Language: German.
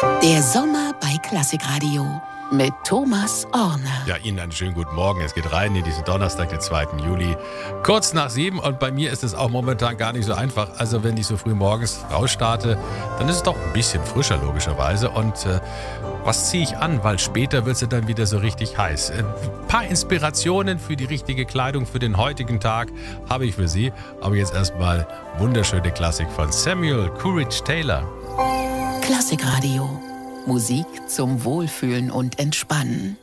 Der Sommer bei Klassikradio mit Thomas Orner. Ja, Ihnen einen schönen guten Morgen. Es geht rein in diesen Donnerstag, den 2. Juli. Kurz nach 7 und bei mir ist es auch momentan gar nicht so einfach. Also wenn ich so früh morgens rausstarte, dann ist es doch ein bisschen frischer logischerweise. Und was ziehe ich an? Weil später wird es ja dann wieder so richtig heiß. Ein paar Inspirationen für die richtige Kleidung für den heutigen Tag habe ich für Sie. Aber jetzt erstmal wunderschöne Klassik von Samuel Coleridge Taylor. Klassikradio. Musik zum Wohlfühlen und Entspannen.